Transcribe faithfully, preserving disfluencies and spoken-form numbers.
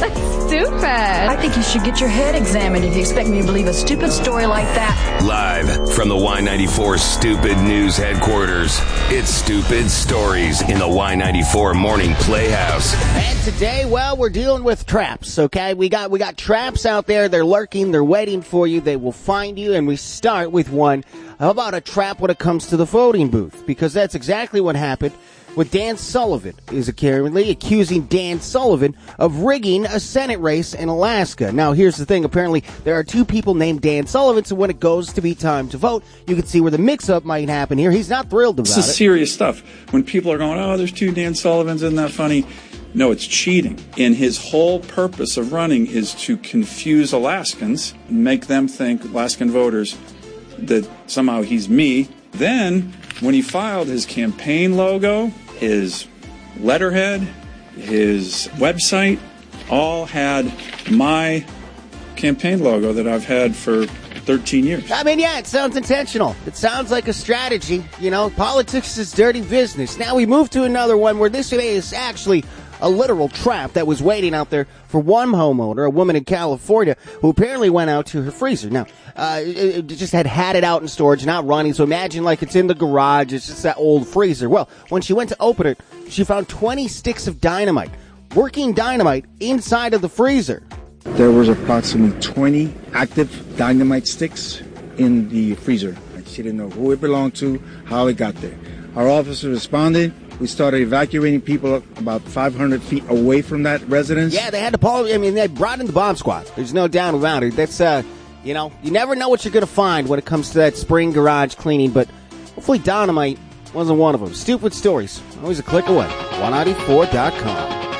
That's stupid. I think you should get your head examined if you expect me to believe a stupid story like that. Live from the Y ninety-four Stupid News headquarters, it's Stupid Stories in the Y ninety-four Morning Playhouse. And today, well, we're dealing with traps, okay? We got we got traps out there. They're lurking. They're waiting for you. They will find you. And we start with one. How about a trap when it comes to the voting booth? Because that's exactly what happened with Dan Sullivan, is currently accusing Dan Sullivan of rigging a Senate race in Alaska. Now, here's the thing. Apparently, there are two people named Dan Sullivan, so when it goes to be time to vote, you can see where the mix-up might happen here. He's not thrilled about it. This is serious stuff. When people are going, oh, there's two Dan Sullivans, isn't that funny? No, it's cheating. And his whole purpose of running is to confuse Alaskans, make them think, Alaskan voters, that somehow he's me. Then, when he filed his campaign logo, his letterhead, his website, all had my campaign logo that I've had for thirteen years. I mean, yeah, it sounds intentional. It sounds like a strategy. You know, politics is dirty business. Now we move to another one where this is actually a literal trap that was waiting out there for one homeowner, a woman in California, who apparently went out to her freezer. Now, uh, it, it just had had it out in storage, not running, so imagine like it's in the garage, it's just that old freezer. Well, when she went to open it, she found twenty sticks of dynamite, working dynamite, inside of the freezer. There was approximately twenty active dynamite sticks in the freezer. She didn't know who it belonged to, how it got there. Our officer responded. We started evacuating people about five hundred feet away from that residence. Yeah, they had to pull. I mean, they brought in the bomb squad. There's no doubt about it. That's, uh, you know, you never know what you're going to find when it comes to that spring garage cleaning, but hopefully dynamite wasn't one of them. Stupid stories. Always a click away. Y ninety-four dot com.